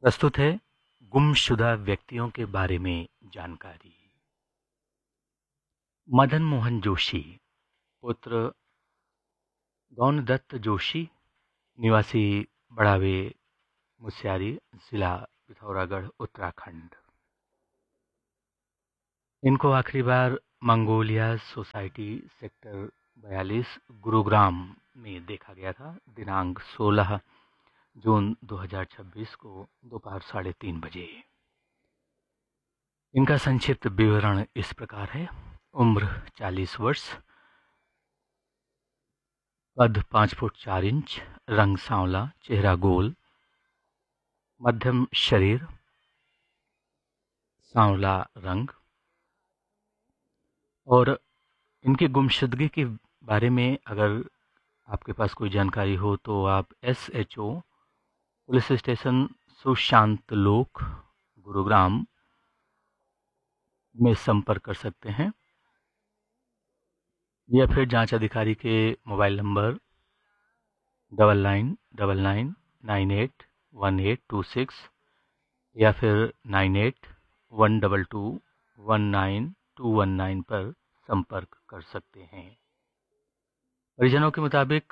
प्रस्तुत है गुमशुदा व्यक्तियों के बारे में जानकारी। मदन मोहन जोशी, पुत्र गौनदत्त जोशी, निवासी बढ़ावे मुस्यारी, जिला पिथौरागढ़, उत्तराखंड। इनको आखिरी बार मंगोलिया सोसाइटी सेक्टर 42 गुरुग्राम में देखा गया था दिनांक 16 जून 2026 को दोपहर 3:30 बजे। इनका संक्षिप्त विवरण इस प्रकार है। उम्र 40 वर्ष, कद 5 फुट 4 इंच, रंग सांवला, चेहरा गोल, मध्यम शरीर, सांवला रंग। और इनकी गुमशुदगी के बारे में अगर आपके पास कोई जानकारी हो तो आप SHO पुलिस स्टेशन सुशांत लोक गुरुग्राम में संपर्क कर सकते हैं, या फिर जांच अधिकारी के मोबाइल नंबर 9999981826 या फिर 9812219219 पर संपर्क कर सकते हैं। परिजनों के मुताबिक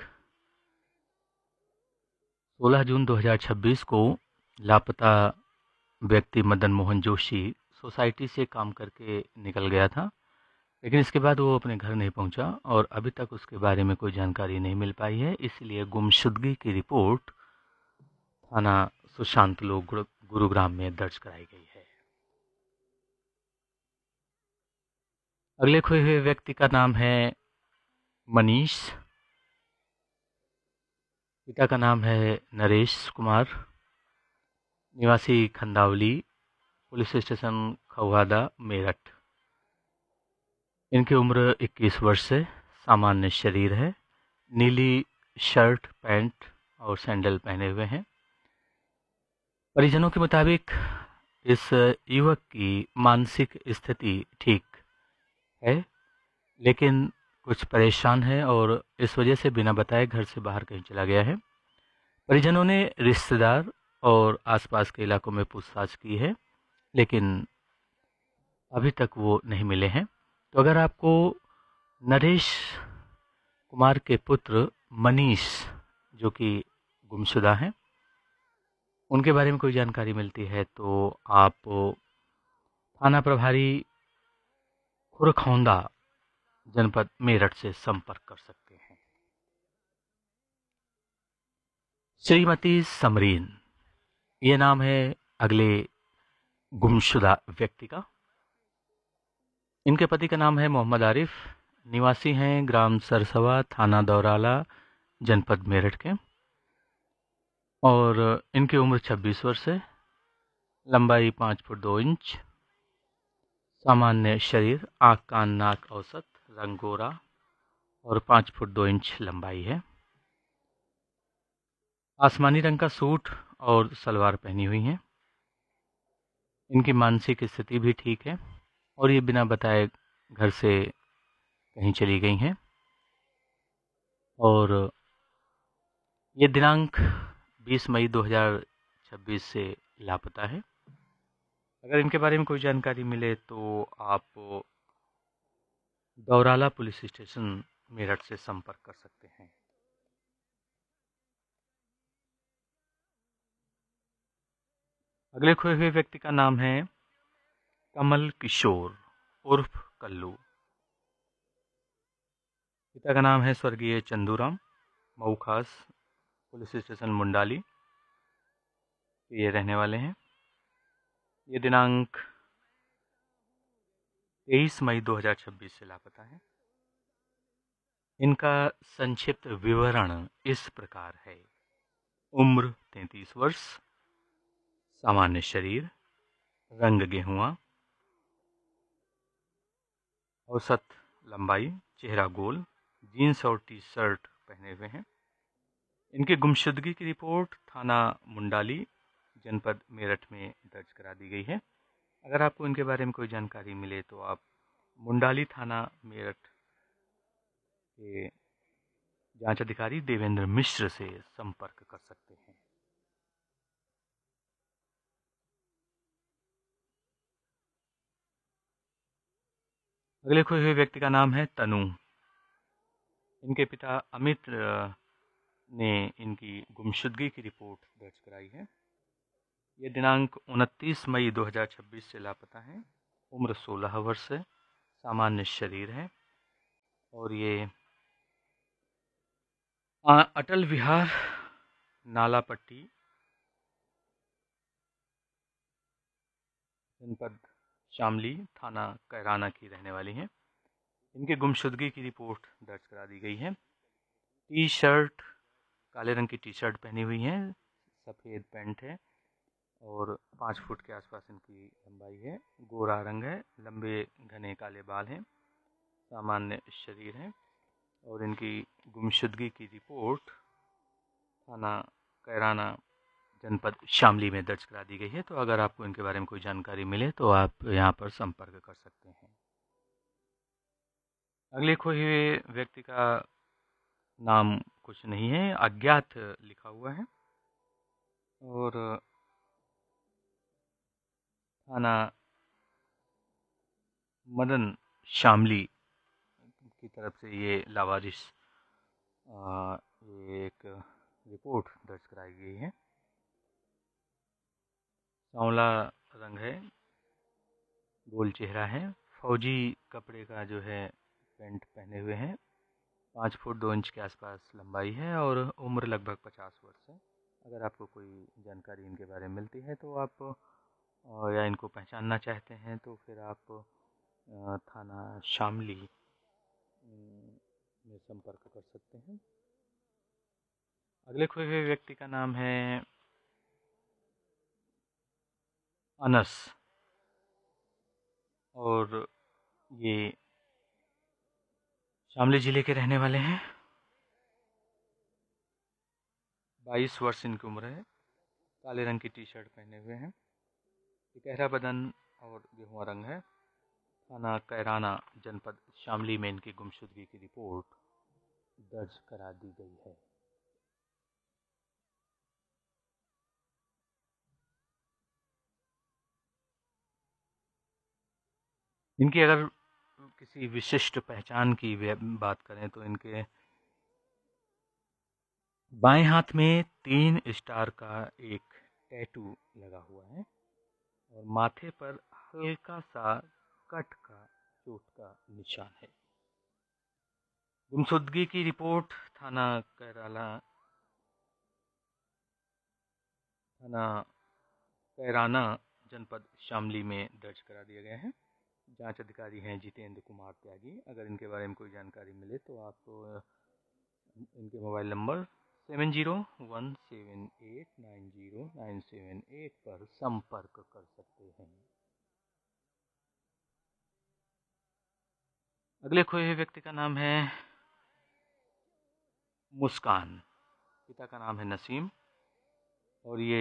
16 जून 2026 को लापता व्यक्ति मदन मोहन जोशी सोसाइटी से काम करके निकल गया था, लेकिन इसके बाद वो अपने घर नहीं पहुंचा और अभी तक उसके बारे में कोई जानकारी नहीं मिल पाई है। इसलिए गुमशुदगी की रिपोर्ट थाना सुशांत लोक गुरुग्राम में दर्ज कराई गई है। अगले खोए हुए व्यक्ति का नाम है मनीष। पिता का नाम है नरेश कुमार, निवासी खंदावली, पुलिस स्टेशन खौहादा, मेरठ। इनकी उम्र 21 वर्ष है, सामान्य शरीर है, नीली शर्ट, पैंट और सैंडल पहने हुए हैं। परिजनों के मुताबिक इस युवक की मानसिक स्थिति ठीक है, लेकिन कुछ परेशान है और इस वजह से बिना बताए घर से बाहर कहीं चला गया है। परिजनों ने रिश्तेदार और आसपास के इलाकों में पूछताछ की है, लेकिन अभी तक वो नहीं मिले हैं। तो अगर आपको नरेश कुमार के पुत्र मनीष, जो कि गुमशुदा हैं, उनके बारे में कोई जानकारी मिलती है तो आप थाना प्रभारी खुरखौंदा, जनपद मेरठ से संपर्क कर सकते हैं। श्रीमती समरीन, ये नाम है अगले गुमशुदा व्यक्ति का। इनके पति का नाम है मोहम्मद आरिफ, निवासी हैं ग्राम सरसवा, थाना दौराला, जनपद मेरठ के। और इनकी उम्र 26 वर्ष है, लंबाई 5 फुट 2 इंच, सामान्य शरीर, आँख कान नाक औसत, रंग गोरा और 5 फुट 2 इंच लंबाई है। आसमानी रंग का सूट और सलवार पहनी हुई हैं। इनकी मानसिक स्थिति भी ठीक है और ये बिना बताए घर से कहीं चली गई हैं और ये दिनांक 20 मई 2026 से लापता है। अगर इनके बारे में कोई जानकारी मिले तो आप दौराला पुलिस स्टेशन मेरठ से संपर्क कर सकते हैं। अगले खोए हुए व्यक्ति का नाम है कमल किशोर उर्फ कल्लू। पिता का नाम है स्वर्गीय चंदूराम, मऊ खास, पुलिस स्टेशन मुंडाली ये रहने वाले हैं। ये दिनांक 23 मई 2026 से लापता है। इनका संक्षिप्त विवरण इस प्रकार है। उम्र 33 वर्ष, सामान्य शरीर, रंग गेहुआ, औसत लंबाई, चेहरा गोल, जीन्स और टी शर्ट पहने हुए हैं। इनकी गुमशुदगी की रिपोर्ट थाना मुंडाली, जनपद मेरठ में दर्ज करा दी गई है। अगर आपको इनके बारे में कोई जानकारी मिले तो आप मुंडाली थाना मेरठ के जांच अधिकारी देवेंद्र मिश्र से संपर्क कर सकते हैं। अगले खोए हुए व्यक्ति का नाम है तनु। इनके पिता अमित ने इनकी गुमशुदगी की रिपोर्ट दर्ज कराई है। ये दिनांक 29 मई 2026 से लापता हैं। उम्र 16 वर्ष है, सामान्य शरीर है और ये अटल विहार, नालापट्टी, जनपद शामली, थाना कैराना की रहने वाली हैं। इनके गुमशुदगी की रिपोर्ट दर्ज करा दी गई है। टी शर्ट, काले रंग की टी शर्ट पहनी हुई है, सफ़ेद पैंट है और 5 फुट के आसपास इनकी लंबाई है। गोरा रंग है, लंबे घने काले बाल हैं, सामान्य शरीर है और इनकी गुमशुदगी की रिपोर्ट थाना कैराना, जनपद शामली में दर्ज करा दी गई है। तो अगर आपको इनके बारे में कोई जानकारी मिले तो आप यहाँ पर संपर्क कर सकते हैं। अगले खोए हुए व्यक्ति का नाम कुछ नहीं है, अज्ञात लिखा हुआ है और थाना मदन शामली की तरफ से ये लावारिस ये एक रिपोर्ट दर्ज कराई गई है। सांवला रंग है, गोल चेहरा है, फौजी कपड़े का जो है पैंट पहने हुए हैं, 5 फुट 2 इंच के आसपास लंबाई है और उम्र लगभग 50 वर्ष है। अगर आपको कोई जानकारी इनके बारे में मिलती है तो आप या इनको पहचानना चाहते हैं तो फिर आप थाना शामली में संपर्क कर सकते हैं। अगले खोए हुए व्यक्ति का नाम है अनस और ये शामली ज़िले के रहने वाले हैं। 22 वर्ष इनकी उम्र है, काले रंग की टी शर्ट पहने हुए हैं, गहरा बदन और गेहुआ रंग है। थाना कैराना, जनपद शामली में इनकी गुमशुदगी की रिपोर्ट दर्ज करा दी गई है। इनकी अगर किसी विशिष्ट पहचान की बात करें तो इनके बाएं हाथ में 3 स्टार का एक टैटू लगा हुआ है और माथे पर हल्का सा कट का चोट का निशान है। गुमशुदगी की रिपोर्ट थाना कैराना, जनपद शामली में दर्ज करा दिया गया है। जांच अधिकारी हैं जितेंद्र कुमार त्यागी। अगर इनके बारे में कोई जानकारी मिले तो आप इनके मोबाइल नंबर 7017890978 पर संपर्क कर सकते हैं। अगले खोए हुए व्यक्ति का नाम है मुस्कान। पिता का नाम है नसीम और ये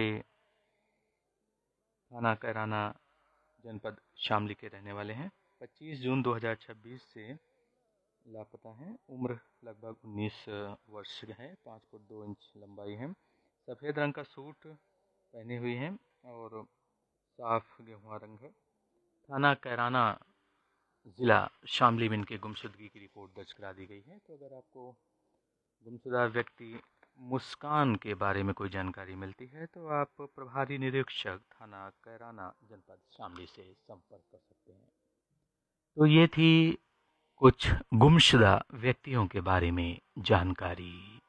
थाना कैराना, जनपद शामली के रहने वाले हैं। 25 जून 2026 से लापता हैं। उम्र लगभग 19 वर्ष है, 5 फुट 2 इंच लंबाई है, सफ़ेद रंग का सूट पहनी हुई है और साफ गेहुआ रंग है। थाना कैराना, ज़िला शामली में इनके गुमशुदगी की रिपोर्ट दर्ज करा दी गई है। तो अगर आपको गुमशुदा व्यक्ति मुस्कान के बारे में कोई जानकारी मिलती है तो आप प्रभारी निरीक्षक थाना कैराना, जनपद शामली से संपर्क कर सकते हैं। तो ये थी कुछ गुमशुदा व्यक्तियों के बारे में जानकारी।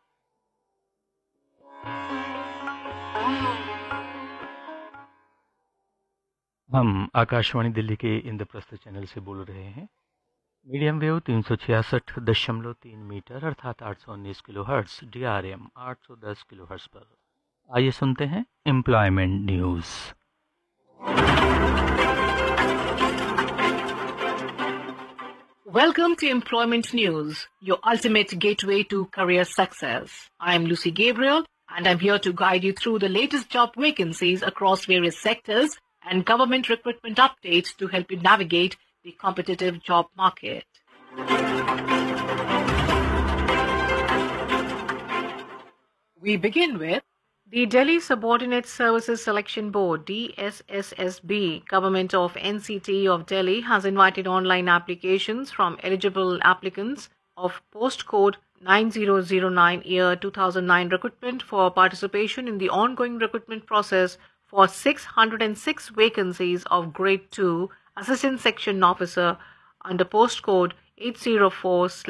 हम आकाशवाणी दिल्ली के इंद्रप्रस्थ चैनल से बोल रहे हैं। मीडियम वेव 366.3 मीटर अर्थात 819 किलोहर्ट्ज़, DRM 810 किलोहर्ट्ज़ पर। आइए सुनते हैं employment news. Welcome to Employment News, your ultimate gateway to career success. I am Lucy Gabriel and I'm here to guide you through the latest job vacancies across various sectors and government recruitment updates to help you navigate the competitive job market. We begin with The Delhi Subordinate Services Selection Board, DSSSB, Government of NCT of Delhi, has invited online applications from eligible applicants of postcode 9009 year 2009 recruitment for participation in the ongoing recruitment process for 606 vacancies of Grade 2 Assistant Section Officer under postcode 804/.